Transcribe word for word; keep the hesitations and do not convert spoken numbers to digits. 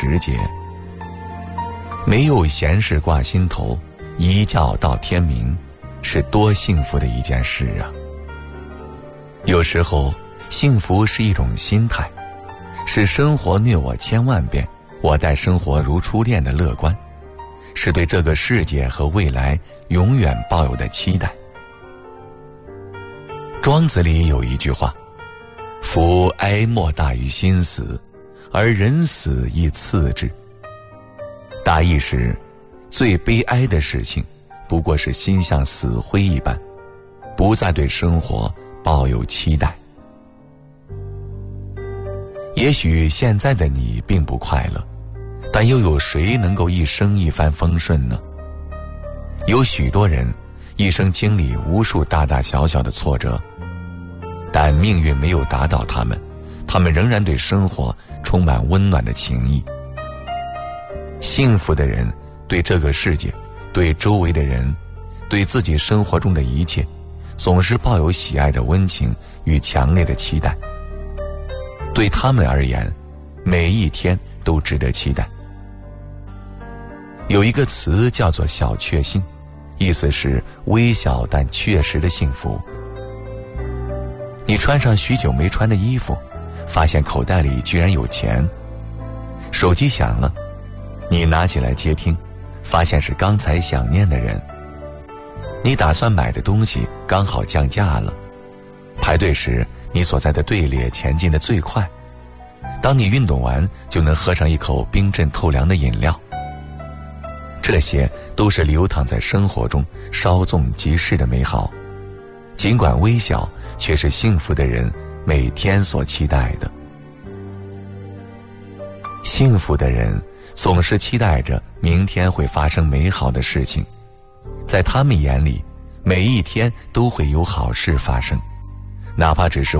时节。没有闲事挂心头，一觉到天明，是多幸福的一件事啊。有时候幸福是一种心态，是生活虐我千万遍，我待生活如初恋的乐观，是对这个世界和未来永远抱有的期待。庄子里有一句话，夫哀莫大于心死，而人死亦次之。大意是，最悲哀的事情不过是心像死灰一般，不再对生活抱有期待。也许现在的你并不快乐，但又有谁能够一生一帆风顺呢？有许多人一生经历无数大大小小的挫折，但命运没有打倒他们，他们仍然对生活充满温暖的情谊。幸福的人对这个世界，对周围的人，对自己生活中的一切，总是抱有喜爱的温情与强烈的期待。对他们而言，每一天都值得期待。有一个词叫做小确幸，意思是微小但确实的幸福。你穿上许久没穿的衣服，发现口袋里居然有钱。手机响了，你拿起来接听，发现是刚才想念的人。你打算买的东西刚好降价了。排队时，你所在的队列前进得最快。当你运动完，就能喝上一口冰镇透凉的饮料。这些都是流淌在生活中稍纵即逝的美好，尽管微小，却是幸福的人每天所期待的。幸福的人总是期待着明天会发生美好的事情，在他们眼里，每一天都会有好事发生，哪怕只是